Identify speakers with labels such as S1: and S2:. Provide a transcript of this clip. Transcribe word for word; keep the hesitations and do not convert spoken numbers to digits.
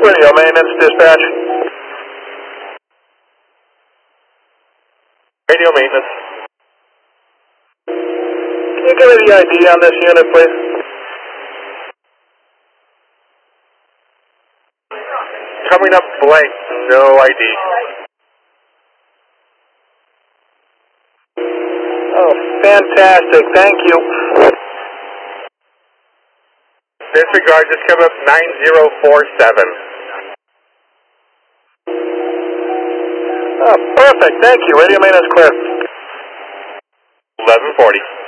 S1: Radio maintenance dispatch. Radio maintenance. Can you give me the I D on this unit, please? Coming up blank, no I D. Oh, fantastic, thank you. Disregard, just come up nine zero four seven. Oh, perfect, thank you. Radio maintenance clear. eleven forty.